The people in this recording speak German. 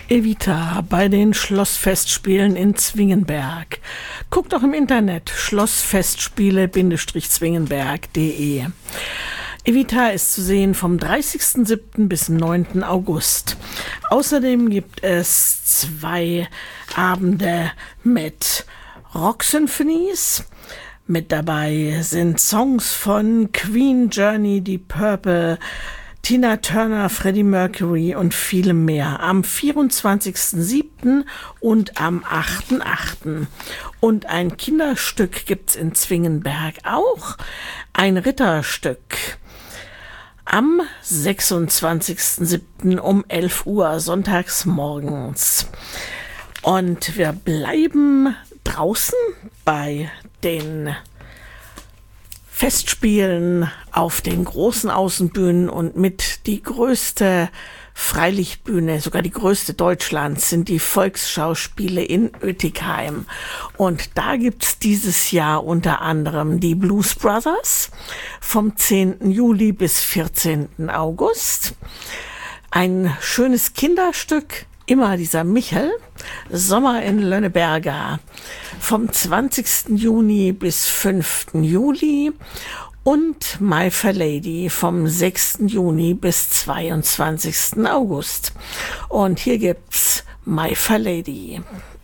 Evita bei den Schlossfestspielen in Zwingenberg. Guckt doch im Internet schlossfestspiele-zwingenberg.de. Evita ist zu sehen vom 30.07. bis 9. August. Außerdem gibt es 2 Abende mit Rock-Symphonies. Mit dabei sind Songs von Queen, Journey, Deep Purple, Tina Turner, Freddie Mercury und viele mehr am 24.07. und am 8.08. Und ein Kinderstück gibt's in Zwingenberg auch, ein Ritterstück. Am 26.07. um 11 Uhr, sonntags morgens. Und wir bleiben draußen bei den Festspielen auf den großen Außenbühnen und mit die größte Freilichtbühne, sogar die größte Deutschlands, sind die Volksschauspiele in Oetikheim. Und da gibt's dieses Jahr unter anderem die Blues Brothers vom 10. Juli bis 14. August. Ein schönes Kinderstück, immer dieser Michel, Sommer in Lönneberger, vom 20. Juni bis 5. Juli und My Fair Lady vom 6. Juni bis 22. August. Und hier gibt's My Fair Lady.